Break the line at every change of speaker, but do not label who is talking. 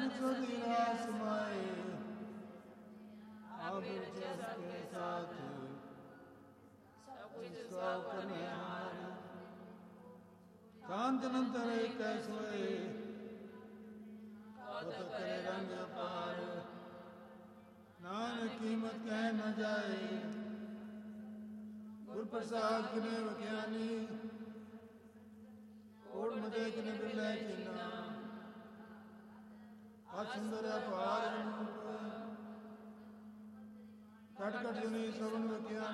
सुधीरा समाए आबिर सबके साथ सब करने हार कांत नंतर कैसोए करे रंग पार नानक कीमत कह न जाए गुर प्रसाद किने वख्यानी ओढ़ मदे किने बिरले चीना सुंदर अपार कट कट जुनी सबन वख्यानी